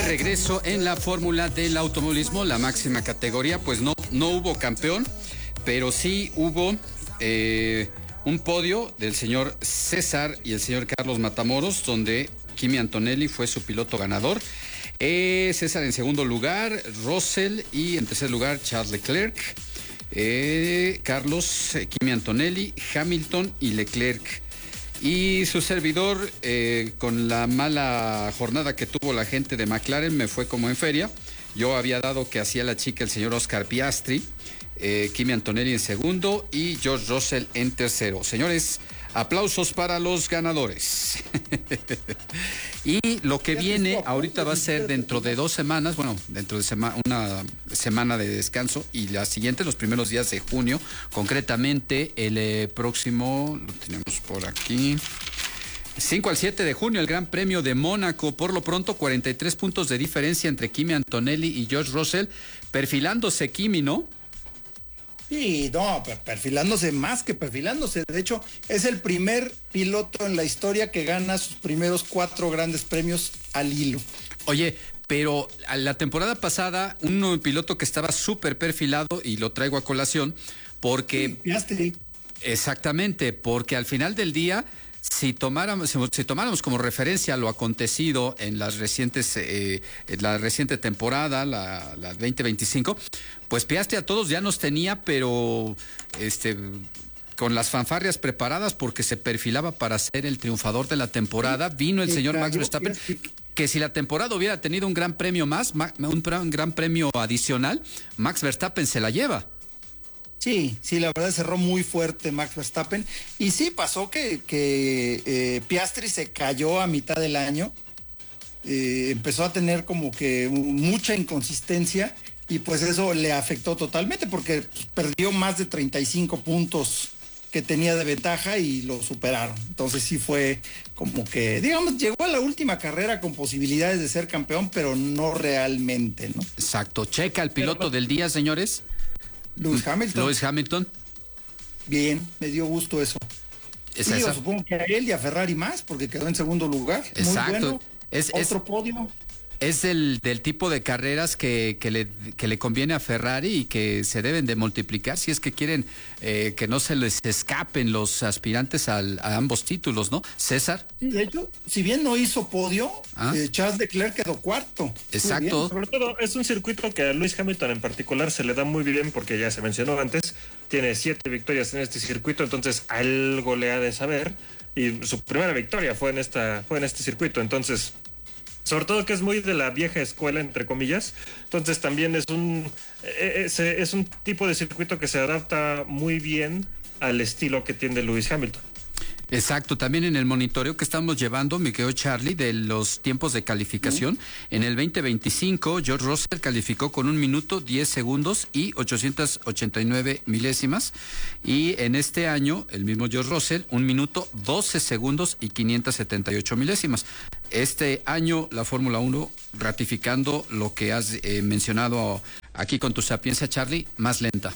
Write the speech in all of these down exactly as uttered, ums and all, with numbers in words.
regreso en la fórmula del automovilismo, la máxima categoría. Pues no, no hubo campeón, pero sí hubo eh, un podio del señor César y el señor Carlos Matamoros, donde Kimi Antonelli fue su piloto ganador. Eh, César en segundo lugar, Russell, y en tercer lugar Charles Leclerc. Eh, Carlos, eh, Kimi Antonelli, Hamilton y Leclerc. Y su servidor, eh, con la mala jornada que tuvo la gente de McLaren, me fue como en feria. Yo había dado que hacía la chica el señor Oscar Piastri, eh, Kimi Antonelli en segundo y George Russell en tercero. Señores, aplausos para los ganadores. Y lo que viene ahorita va a ser dentro de dos semanas, bueno, dentro de sema, una semana de descanso, y la siguiente, los primeros días de junio, concretamente el eh, próximo, lo tenemos por aquí, cinco al siete de junio, el Gran Premio de Mónaco. Por lo pronto, cuarenta y tres puntos de diferencia entre Kimi Antonelli y George Russell, perfilándose Kimi, ¿no? Sí, no, perfilándose más que perfilándose. De hecho, es el primer piloto en la historia que gana sus primeros cuatro grandes premios al hilo. Oye, pero la temporada pasada, un piloto que estaba súper perfilado, y lo traigo a colación, porque... Sí, Piastri. Exactamente, porque al final del día, si tomáramos, si tomáramos como referencia lo acontecido en las recientes, eh, en la reciente temporada, la, la veinte veinticinco, pues Piastri a todos ya nos tenía, pero este, con las fanfarrias preparadas, porque se perfilaba para ser el triunfador de la temporada. Vino el señor Max Verstappen, que si la temporada hubiera tenido un gran premio más, un gran premio adicional, Max Verstappen se la lleva. Sí, sí, la verdad cerró muy fuerte Max Verstappen. Y sí, pasó que, que eh, Piastri se cayó a mitad del año. Eh, empezó a tener como que mucha inconsistencia, y pues eso le afectó totalmente, porque perdió más de treinta y cinco puntos que tenía de ventaja y lo superaron. Entonces sí fue como que, digamos, llegó a la última carrera con posibilidades de ser campeón, pero no realmente, ¿no? Exacto. Checa el piloto pero, del día, señores. Lewis Hamilton. Lewis Hamilton. Bien, me dio gusto eso. ¿Es sí, esa? Supongo que a él y a Ferrari más, porque quedó en segundo lugar. Exacto. Muy bueno. Es, Otro es, podio. Es del, del tipo de carreras que, que, le, que le conviene a Ferrari y que se deben de multiplicar si es que quieren eh, que no se les escapen los aspirantes al, a ambos títulos, ¿no? César. Sí, de hecho, si bien no hizo podio, ¿Ah? eh, Charles Leclerc quedó cuarto. Exacto. Sobre todo es un circuito que a Lewis Hamilton en particular se le da muy bien, porque ya se mencionó antes, tiene siete victorias en este circuito, entonces algo le ha de saber, y su primera victoria fue en esta, fue en este circuito, entonces... Sobre todo que es muy de la vieja escuela, entre comillas. Entonces también es un es, es un tipo de circuito que se adapta muy bien al estilo que tiene Lewis Hamilton. Exacto, también en el monitoreo que estamos llevando, mi querido Charlie, de los tiempos de calificación, uh-huh. En el veinte veinticinco, George Russell calificó con un minuto, diez segundos y ochocientas ochenta y nueve milésimas. Y en este año, el mismo George Russell, un minuto, doce segundos y quinientas setenta y ocho milésimas. Este año, la Fórmula uno, ratificando lo que has eh, mencionado aquí con tu sapiencia, Charlie, más lenta.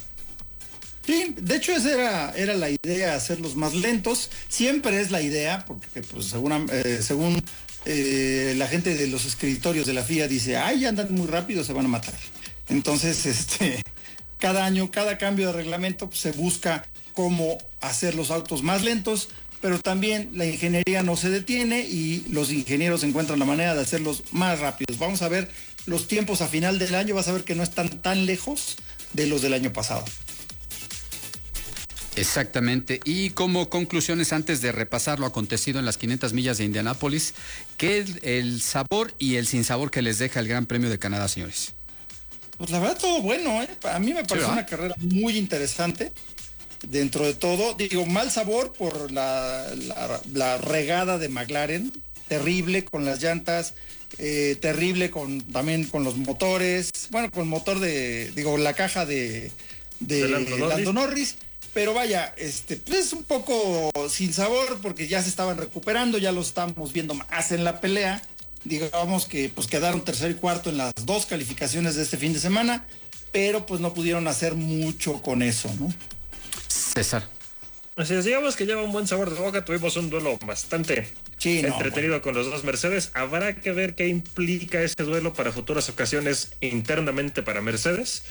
Sí, de hecho esa era, era la idea, hacerlos más lentos. Siempre es la idea, porque pues según, eh, según eh, la gente de los escritorios de la F I A dice, ay, andan muy rápido, se van a matar. Entonces, este, cada año, cada cambio de reglamento, pues, se busca cómo hacer los autos más lentos, pero también la ingeniería no se detiene y los ingenieros encuentran la manera de hacerlos más rápidos. Vamos a ver los tiempos a final del año, vas a ver que no están tan lejos de los del año pasado. Exactamente. Y como conclusiones, antes de repasar lo acontecido en las quinientas millas de Indianápolis, ¿qué es el sabor y el sinsabor que les deja el Gran Premio de Canadá, señores? Pues la verdad todo bueno, ¿eh? A mí me pareció ¿Sí, una carrera muy interesante. Dentro de todo, digo, mal sabor por la, la, la regada de McLaren, terrible con las llantas, eh, terrible con también con los motores, bueno, con el motor de, digo, la caja de, de, de Lando Norris. Lando Norris. Pero vaya, este, pues es un poco sin sabor, porque ya se estaban recuperando, ya lo estamos viendo más en la pelea. Digamos que pues quedaron tercero y cuarto en las dos calificaciones de este fin de semana, pero pues no pudieron hacer mucho con eso, ¿no? César. Así es, digamos que lleva un buen sabor de boca. Tuvimos un duelo bastante Sí, no, entretenido bueno. con los dos Mercedes. Habrá que ver qué implica ese duelo para futuras ocasiones internamente para Mercedes.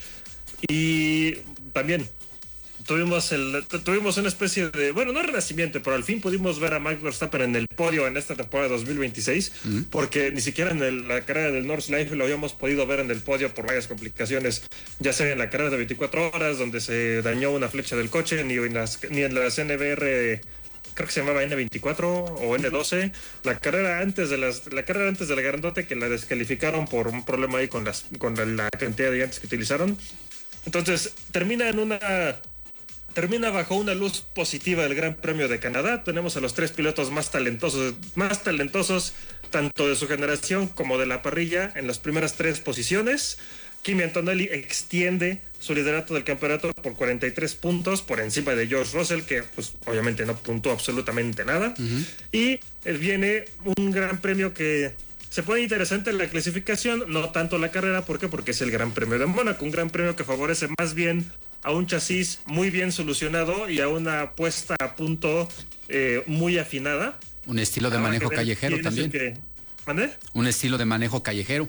Y también tuvimos el tuvimos una especie de, bueno, no renacimiento, pero al fin pudimos ver a Max Verstappen en el podio en esta temporada dos mil veintiséis, uh-huh. porque ni siquiera en el, la carrera del Nordschleife lo habíamos podido ver en el podio por varias complicaciones, ya sea en la carrera de veinticuatro horas donde se dañó una flecha del coche, ni en las, ni en las N B R, creo que se llamaba N veinticuatro o N doce, la carrera antes de las la carrera antes del grandote, que la descalificaron por un problema ahí con las con la cantidad de llantas que utilizaron. Entonces termina en una Termina bajo una luz positiva el Gran Premio de Canadá. Tenemos a los tres pilotos más talentosos, más talentosos tanto de su generación como de la parrilla en las primeras tres posiciones. Kimi Antonelli extiende su liderato del campeonato por cuarenta y tres puntos por encima de George Russell, que pues obviamente no puntuó absolutamente nada. Uh-huh. Y viene un Gran Premio que se pone interesante en la clasificación, no tanto la carrera. ¿Por qué? Porque es el Gran Premio de Mónaco, un Gran Premio que favorece más bien a un chasis muy bien solucionado y a una puesta a punto eh, muy afinada. Un estilo de Ahora manejo callejero también. Que... ¿Mande? Un estilo de manejo callejero.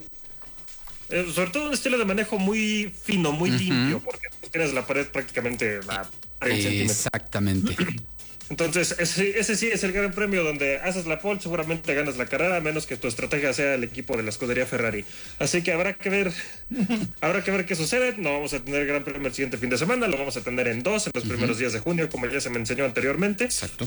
Eh, sobre todo un estilo de manejo muy fino, muy uh-huh. limpio, porque tienes la pared prácticamente a treinta centímetros. Exactamente. Entonces, ese, ese sí es el Gran Premio donde haces la pole, seguramente ganas la carrera, a menos que tu estrategia sea el equipo de la escudería Ferrari. Así que habrá que ver, habrá que ver qué sucede. No vamos a tener Gran Premio el siguiente fin de semana, lo vamos a tener en dos, en los uh-huh. primeros días de junio, como ya se me enseñó anteriormente. Exacto.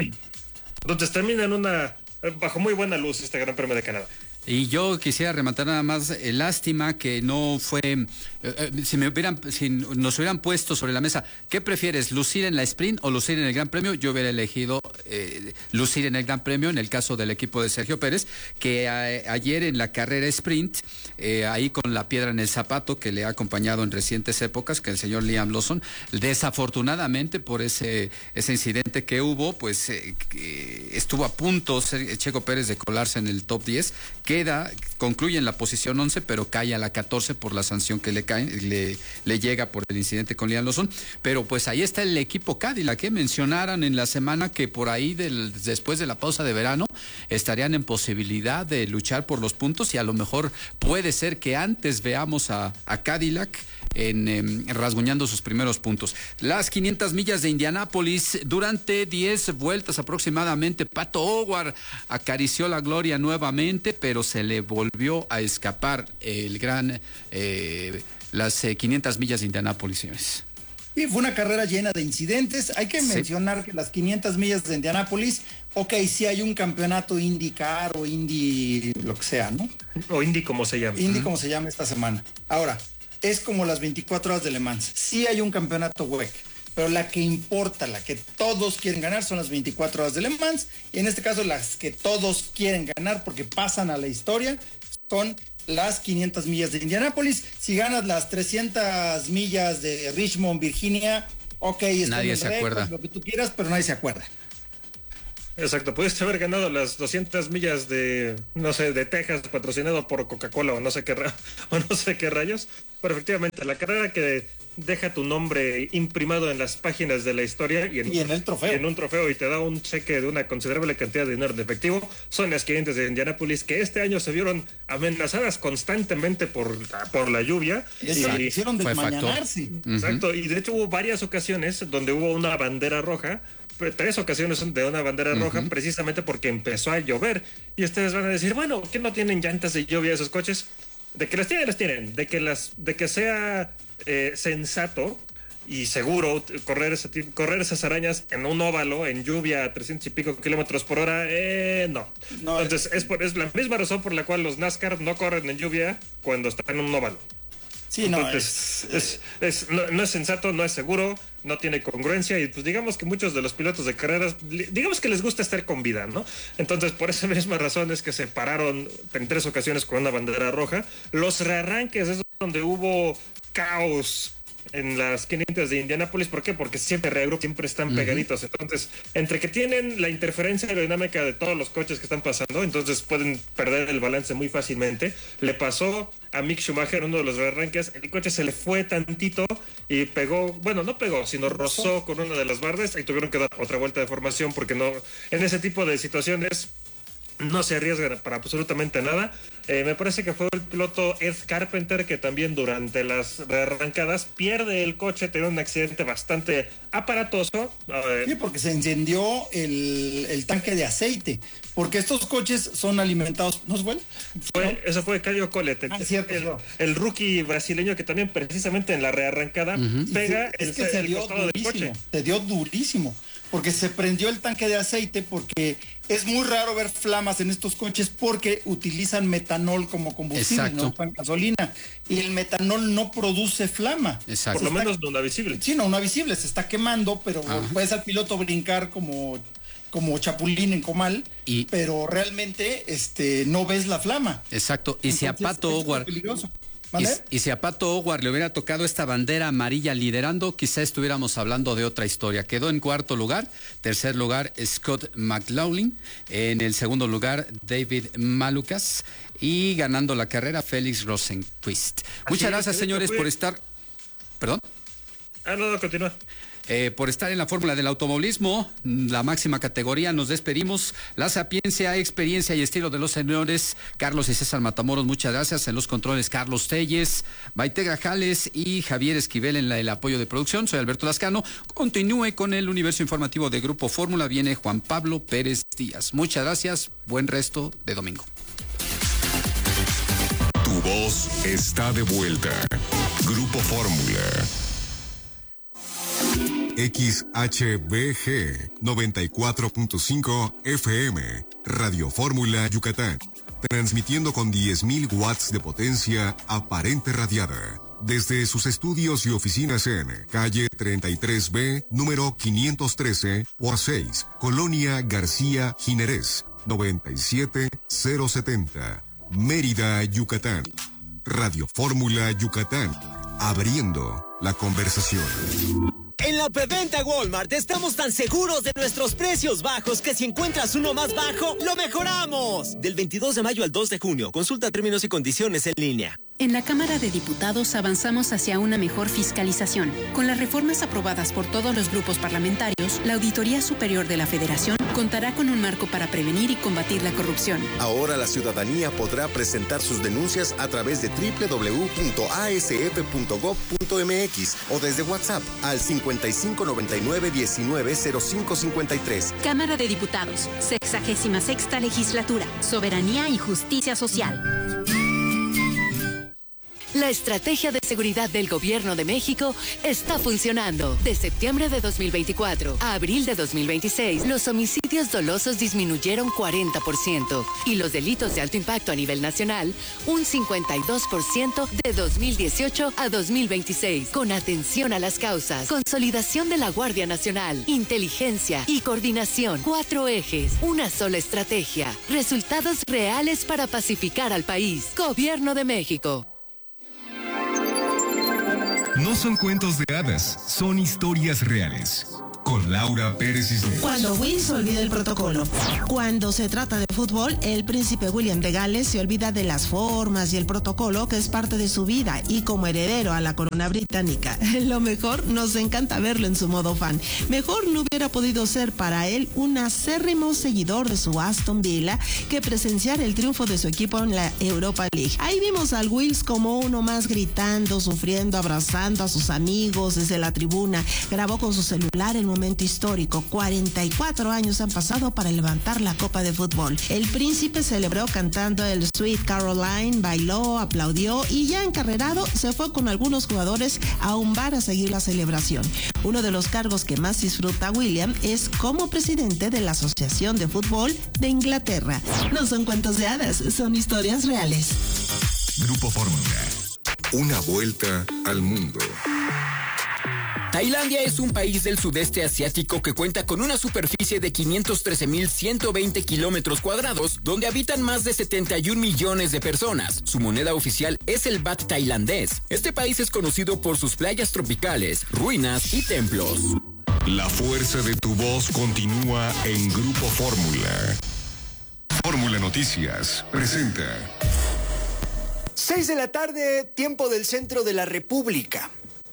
Entonces termina en una, bajo muy buena luz este Gran Premio de Canadá. Y yo quisiera rematar nada más, eh, lástima que no fue, eh, eh, si me hubieran, si nos hubieran puesto sobre la mesa, ¿qué prefieres, lucir en la sprint o lucir en el Gran Premio? Yo hubiera elegido eh, lucir en el Gran Premio en el caso del equipo de Sergio Pérez, que a, ayer en la carrera sprint, eh, ahí con la piedra en el zapato que le ha acompañado en recientes épocas, que el señor Liam Lawson, desafortunadamente por ese, ese incidente que hubo, pues eh, que estuvo a punto Checo Pérez de colarse en el top diez, que Queda, concluye en la posición once, pero cae a la catorce por la sanción que le cae, le, le llega por el incidente con Liam Lawson. Pero pues ahí está el equipo Cadillac, que mencionaran en la semana que por ahí del, después de la pausa de verano estarían en posibilidad de luchar por los puntos, y a lo mejor puede ser que antes veamos a, a Cadillac en eh, rasguñando sus primeros puntos. Las quinientas millas de Indianápolis, durante diez vueltas aproximadamente, Pato O'Ward acarició la gloria nuevamente, pero se le volvió a escapar el gran eh, las eh, quinientas millas de Indianápolis, señores. Y fue una carrera llena de incidentes. Hay que sí. mencionar que las quinientas millas de Indianápolis, ok, sí hay un campeonato IndyCar o Indy, lo que sea, ¿no? O Indy como se llama. Indy uh-huh. como se llama esta semana. Ahora, es como las veinticuatro horas de Le Mans. Sí hay un campeonato W E C, pero la que importa, la que todos quieren ganar son las veinticuatro horas de Le Mans, y en este caso las que todos quieren ganar porque pasan a la historia son las quinientas millas de Indianápolis. Si ganas las trescientas millas de Richmond, Virginia, ok, nadie se récord, acuerda. Lo que tú quieras, pero nadie se acuerda. Exacto, pudiste haber ganado las doscientas millas de, no sé, de Texas, patrocinado por Coca-Cola o no sé qué ra- o no sé qué rayos, pero efectivamente la carrera que deja tu nombre imprimado en las páginas de la historia y en, y en el trofeo. Y en un trofeo y te da un cheque de una considerable cantidad de dinero en efectivo, son las quinientas de Indianápolis, que este año se vieron amenazadas constantemente por, por la lluvia. Y hicieron desmañanarse. Exacto, y de hecho hubo varias ocasiones donde hubo una bandera roja, tres ocasiones de una bandera uh-huh. roja, precisamente porque empezó a llover. Y ustedes van a decir, bueno, ¿qué no tienen llantas de lluvia esos coches? De que las tienen, las tienen. De que las, de que sea eh, sensato y seguro correr, ese, correr esas arañas en un óvalo, en lluvia a trescientos y pico kilómetros por hora, eh, no. no. Entonces es, por, es la misma razón por la cual los NASCAR no corren en lluvia cuando están en un óvalo. Sí, Entonces, no, es, es, es, no, no es sensato, no es seguro, no tiene congruencia, y pues digamos que muchos de los pilotos de carreras, digamos que les gusta estar con vida, ¿no? Entonces, por esa misma razón es que se pararon en tres ocasiones con una bandera roja. Los rearranques es donde hubo caos en las quinientas de Indianápolis. ¿Por qué? Porque siempre reagrupan, siempre están pegaditos. Uh-huh. Entonces, entre que tienen la interferencia aerodinámica de todos los coches que están pasando, entonces pueden perder el balance muy fácilmente. Le pasó a Mick Schumacher uno de los arranques, el coche se le fue tantito y pegó, bueno, no pegó, sino rozó con una de las bardas y tuvieron que dar otra vuelta de formación porque no, en ese tipo de situaciones no se arriesga para absolutamente nada. Eh, me parece que fue el piloto Ed Carpenter que también durante las arrancadas pierde el coche, tiene un accidente bastante aparatoso. Eh, sí, porque se encendió el, el tanque de aceite, porque estos coches son alimentados, ¿no es bueno? Fue, ¿No? Eso fue Caio Collet, ah, cierto, el, no. el rookie brasileño que también precisamente en la rearrancada uh-huh. pega sí, el, es que se el dio costado del coche. Se dio durísimo, porque se prendió el tanque de aceite, porque es muy raro ver flamas en estos coches porque utilizan metanol como combustible, exacto. no usan gasolina, y el metanol no produce flama. Exacto. Por lo menos no una visible. Sí, no una visible, se está quemando, pero Ajá. puedes al piloto brincar como, como chapulín en comal, y, pero realmente este, no ves la flama. Exacto, y Entonces, si a Pato O'Ward... Y, y si a Pato O'Ward le hubiera tocado esta bandera amarilla liderando, quizá estuviéramos hablando de otra historia. Quedó en cuarto lugar, tercer lugar Scott McLaughlin, en el segundo lugar David Malukas y ganando la carrera Félix Rosenqvist. Muchas gracias, señores, por estar... ¿Perdón? Ah, no, no, continúa. Eh, por estar en la fórmula del automovilismo, la máxima categoría, nos despedimos. La sapiencia, experiencia y estilo de los señores Carlos y César Matamoros, muchas gracias. En los controles, Carlos Telles, Maite Grajales y Javier Esquivel en la, el apoyo de producción. Soy Alberto Lascano. Continúe con el universo informativo de Grupo Fórmula. Viene Juan Pablo Pérez Díaz. Muchas gracias. Buen resto de domingo. Tu voz está de vuelta. Grupo Fórmula. X H B G noventa y cuatro punto cinco F M, Radio Fórmula Yucatán, transmitiendo con diez mil watts de potencia aparente radiada, desde sus estudios y oficinas en calle treinta y tres B, número quinientos trece por seis, Colonia García Jiménez, noventa y siete mil setenta, Mérida, Yucatán. Radio Fórmula Yucatán, abriendo la conversación. En la preventa Walmart estamos tan seguros de nuestros precios bajos que si encuentras uno más bajo, lo mejoramos. Del veintidós de mayo al dos de junio, consulta términos y condiciones en línea. En la Cámara de Diputados avanzamos hacia una mejor fiscalización. Con las reformas aprobadas por todos los grupos parlamentarios, la Auditoría Superior de la Federación contará con un marco para prevenir y combatir la corrupción. Ahora la ciudadanía podrá presentar sus denuncias a través de doble u doble u doble u punto a s f punto gob punto m x o desde WhatsApp al cincuenta y cinco noventa y nueve diecinueve cero cinco cincuenta y tres. Cámara de Diputados, sexagésima sexta legislatura, Soberanía y Justicia Social. La estrategia de seguridad del Gobierno de México está funcionando. De septiembre de dos mil veinticuatro a abril de dos mil veintiséis, los homicidios dolosos disminuyeron cuarenta por ciento y los delitos de alto impacto a nivel nacional un cincuenta y dos por ciento de dos mil dieciocho a dos mil veintiséis. Con atención a las causas, consolidación de la Guardia Nacional, inteligencia y coordinación. Cuatro ejes, una sola estrategia. Resultados reales para pacificar al país. Gobierno de México. No son cuentos de hadas, son historias reales. Con Laura Pérez Cisneros. Cuando Will se olvida el protocolo. Cuando se trata de fútbol, el príncipe William de Gales se olvida de las formas y el protocolo que es parte de su vida y como heredero a la corona británica. Lo mejor, nos encanta verlo en su modo fan. Mejor no hubiera podido ser para él un acérrimo seguidor de su Aston Villa que presenciar el triunfo de su equipo en la Europa League. Ahí vimos al Wills como uno más gritando, sufriendo, abrazando a sus amigos desde la tribuna. Grabó con su celular el momento histórico. cuarenta y cuatro años han pasado para levantar la copa de fútbol. El príncipe celebró cantando el Sweet Caroline, bailó, aplaudió y ya encarrerado se fue con algunos jugadores a un bar a seguir la celebración. Uno de los cargos que más disfruta William es como presidente de la Asociación de Fútbol de Inglaterra. No son cuentos de hadas, son historias reales. Grupo Fórmula. Una vuelta al mundo. Tailandia es un país del sudeste asiático que cuenta con una superficie de quinientos trece mil ciento veinte kilómetros cuadrados, donde habitan más de setenta y un millones de personas. Su moneda oficial es el baht tailandés. Este país es conocido por sus playas tropicales, ruinas y templos. La fuerza de tu voz continúa en Grupo Fórmula. Fórmula Noticias presenta. seis de la tarde, tiempo del centro de la República.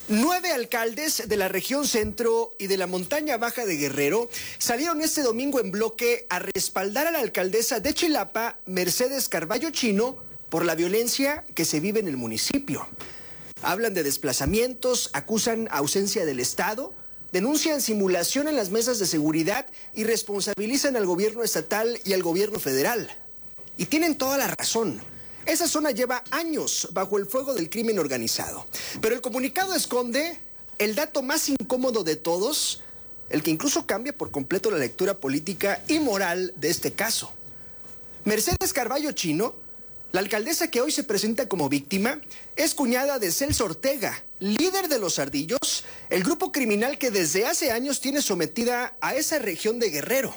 Nueve alcaldes de la región centro y de la montaña baja de Guerrero salieron este domingo en bloque a respaldar a la alcaldesa de Chilapa, Mercedes Carballo Chino, por la violencia que se vive en el municipio. Hablan de desplazamientos, acusan ausencia del Estado, denuncian simulación en las mesas de seguridad y responsabilizan al gobierno estatal y al gobierno federal. Y tienen toda la razón. Esa zona lleva años bajo el fuego del crimen organizado. Pero el comunicado esconde el dato más incómodo de todos, el que incluso cambia por completo la lectura política y moral de este caso. Mercedes Carballo Chino, la alcaldesa que hoy se presenta como víctima, es cuñada de Celso Ortega, líder de Los Ardillos, el grupo criminal que desde hace años tiene sometida a esa región de Guerrero.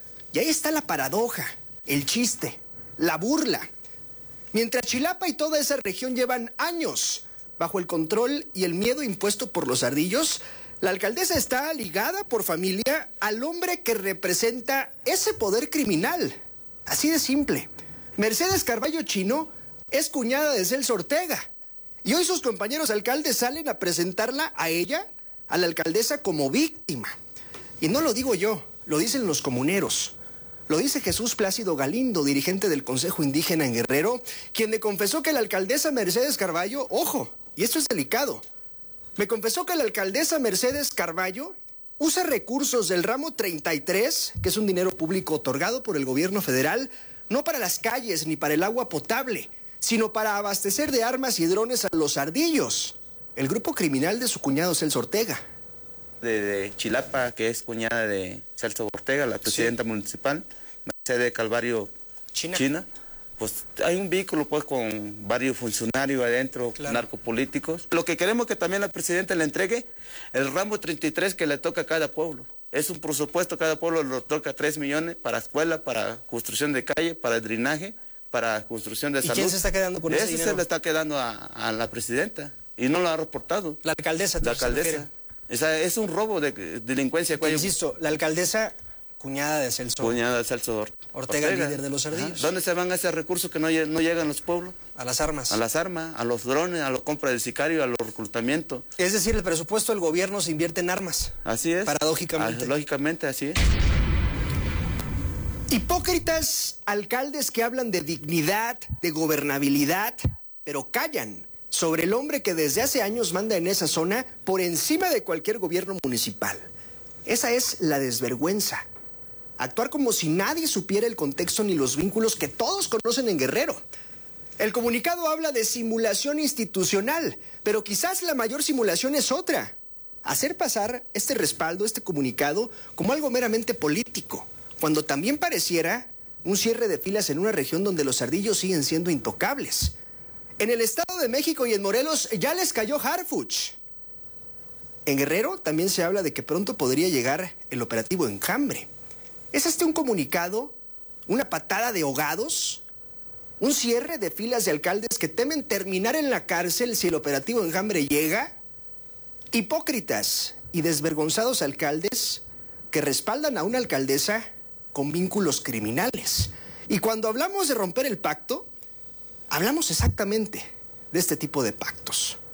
Y ahí está la paradoja, el chiste, la burla. Mientras Chilapa y toda esa región llevan años bajo el control y el miedo impuesto por Los Ardillos, la alcaldesa está ligada por familia al hombre que representa ese poder criminal. Así de simple. Mercedes Carballo Chino es cuñada de Celso Ortega. Y hoy sus compañeros alcaldes salen a presentarla a ella, a la alcaldesa, como víctima. Y no lo digo yo, lo dicen los comuneros. Lo dice Jesús Plácido Galindo, dirigente del Consejo Indígena en Guerrero, quien me confesó que la alcaldesa Mercedes Carballo, ojo, y esto es delicado, me confesó que la alcaldesa Mercedes Carballo usa recursos del ramo treinta y tres, que es un dinero público otorgado por el gobierno federal, no para las calles ni para el agua potable, sino para abastecer de armas y drones a Los Ardillos, el grupo criminal de su cuñado Celso Ortega. De, de Chilapa, que es cuñada de Celso Ortega, la presidenta sí. municipal, Mercedes Calvario China. China, pues hay un vehículo pues con varios funcionarios adentro, claro. narcopolíticos. Lo que queremos que también la presidenta le entregue el ramo treinta y tres que le toca a cada pueblo. Es un presupuesto, cada pueblo le toca tres millones para escuela, para construcción de calle, para drenaje, para construcción de ¿Y salud. quién se está quedando con ese, ese dinero? Se le está quedando a, a la presidenta y no lo ha reportado. La alcaldesa. La alcaldesa. Esa, es un robo de, de delincuencia. Te insisto, la alcaldesa, cuñada de Celso. Cuñada de Celso Ortega, Ortega, líder de Los Ardillos. Ajá. ¿Dónde se van esos recursos que no, no llegan a los pueblos? A las armas. A las armas, a los drones, a la compra del sicario, a los reclutamientos. Es decir, el presupuesto del gobierno se invierte en armas. Así es. Paradójicamente. Ah, lógicamente, así es. Hipócritas alcaldes que hablan de dignidad, de gobernabilidad, pero callan sobre el hombre que desde hace años manda en esa zona por encima de cualquier gobierno municipal. Esa es la desvergüenza. Actuar como si nadie supiera el contexto ni los vínculos que todos conocen en Guerrero. El comunicado habla de simulación institucional, pero quizás la mayor simulación es otra. Hacer pasar este respaldo, este comunicado, como algo meramente político, cuando también pareciera un cierre de filas en una región donde los ardillos siguen siendo intocables. En el Estado de México y en Morelos ya les cayó Harfuch. En Guerrero también se habla de que pronto podría llegar el operativo Enjambre. ¿Es este un comunicado, una patada de ahogados, un cierre de filas de alcaldes que temen terminar en la cárcel si el operativo Enjambre llega? Hipócritas y desvergonzados alcaldes que respaldan a una alcaldesa con vínculos criminales. Y cuando hablamos de romper el pacto, hablamos exactamente de este tipo de pactos.